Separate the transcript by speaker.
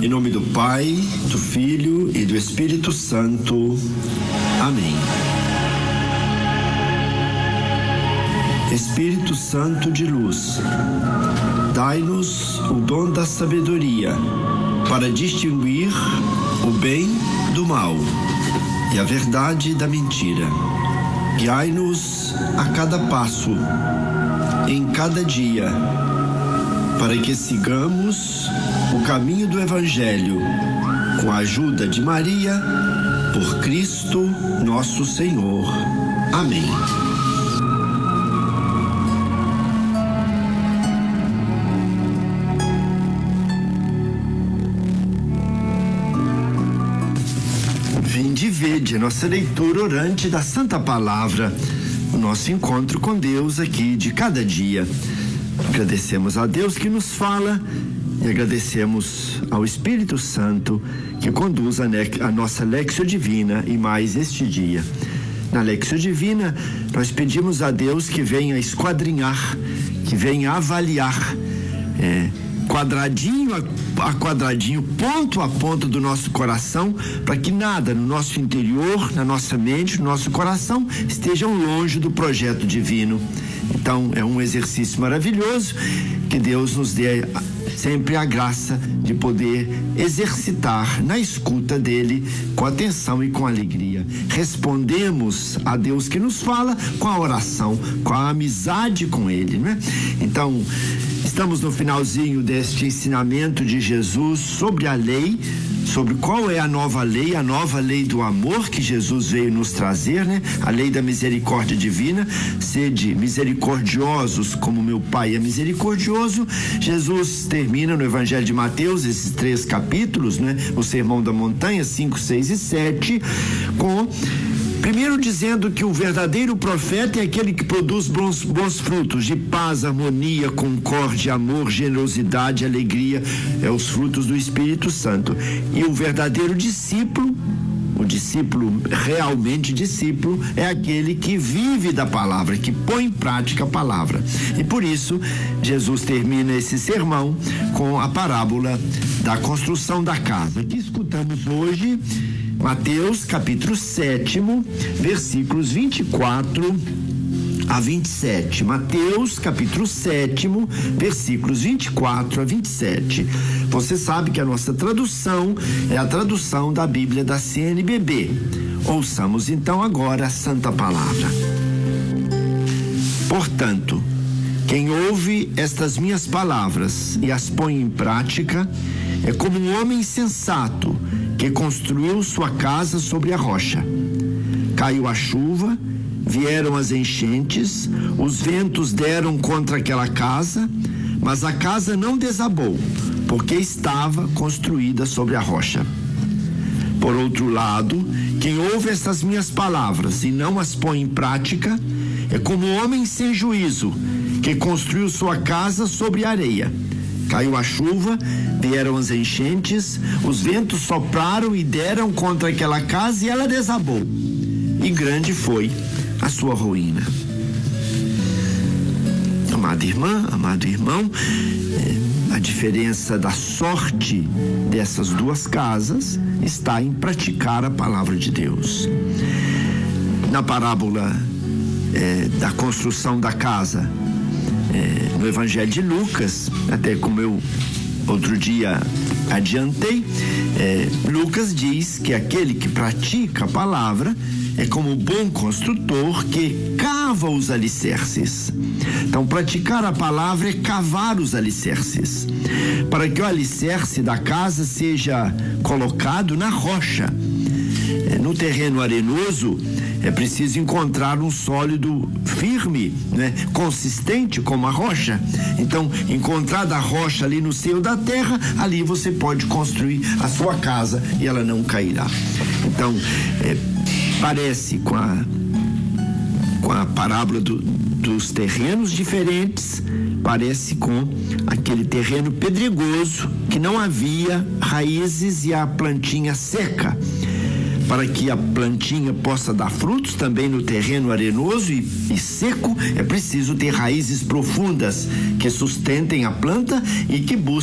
Speaker 1: Em nome do Pai, do Filho e do Espírito Santo. Amém. Espírito Santo de luz, dai-nos o dom da sabedoria para distinguir o bem do mal e a verdade da mentira. Guiai-nos a cada passo, em cada dia, para que sigamos o caminho do Evangelho, com a ajuda de Maria, por Cristo nosso Senhor. Amém. Vinde e vede a nossa leitura orante da Santa Palavra, o nosso encontro com Deus aqui de cada dia. Agradecemos a Deus que nos fala e agradecemos ao Espírito Santo que conduz a nossa Lexio Divina e mais este dia. Na Lexio Divina, nós pedimos a Deus que venha esquadrinhar, que venha avaliar, quadradinho a quadradinho, ponto a ponto do nosso coração, para que nada no nosso interior, na nossa mente, no nosso coração estejam longe do projeto divino. Então é um exercício maravilhoso, que Deus nos dê sempre a graça de poder exercitar na escuta dele com atenção e com alegria. Respondemos a Deus que nos fala com a oração, com a amizade com ele, né? Então, estamos no finalzinho deste ensinamento de Jesus sobre a lei, sobre qual é a nova lei do amor que Jesus veio nos trazer, né? A lei da misericórdia divina. Sede misericordiosos como meu Pai é misericordioso. Jesus termina no Evangelho de Mateus esses 3 capítulos, né? O Sermão da Montanha, 5, 6 e 7, primeiro dizendo que o verdadeiro profeta é aquele que produz bons frutos de paz, harmonia, concórdia, amor, generosidade, alegria, os frutos do Espírito Santo. E o verdadeiro discípulo, o discípulo, realmente discípulo, é aquele que vive da palavra, que põe em prática a palavra. E por isso, Jesus termina esse sermão com a parábola da construção da casa, que escutamos hoje, Mateus capítulo 7, versículos 24 a 27. Mateus capítulo 7, versículos 24 a 27. Você sabe que a nossa tradução é a tradução da Bíblia da CNBB. Ouçamos então agora a Santa Palavra. Portanto, quem ouve estas minhas palavras e as põe em prática é como um homem sensato que construiu sua casa sobre a rocha. Caiu a chuva, vieram as enchentes, os ventos deram contra aquela casa, mas a casa não desabou, porque estava construída sobre a rocha. Por outro lado, quem ouve estas minhas palavras e não as põe em prática é como um homem sem juízo que construiu sua casa sobre a areia. Caiu a chuva, vieram as enchentes, os ventos sopraram e deram contra aquela casa e ela desabou. E grande foi a sua ruína. Amada irmã, amado irmão, a diferença da sorte dessas duas casas está em praticar a palavra de Deus. Na parábola da construção da casa, no Evangelho de Lucas, até como eu outro dia adiantei, Lucas diz que aquele que pratica a palavra é como o bom construtor que cava os alicerces. Então, praticar a palavra é cavar os alicerces, para que o alicerce da casa seja colocado na rocha. No terreno arenoso, é preciso encontrar um sólido firme, né? Consistente como a rocha. Então, encontrada a rocha ali no seio da terra, ali você pode construir a sua casa e ela não cairá. Então, parece com a parábola dos terrenos diferentes, parece com aquele terreno pedregoso que não havia raízes e a plantinha seca. Para que a plantinha possa dar frutos também no terreno arenoso e seco, é preciso ter raízes profundas que sustentem a planta e que busquem